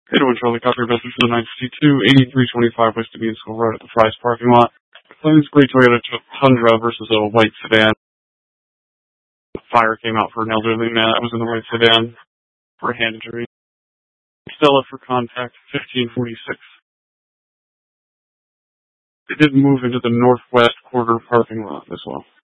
Edwin Charlie Copter Vessel to the 952, 8325 West Dubinsville Road at the Fry's parking lot. Claims gray Toyota Tundra versus a white sedan. The fire came out for an elderly man that was in the white sedan for a hand injury. Stella for contact, 1546. It did move into the northwest quarter parking lot as well.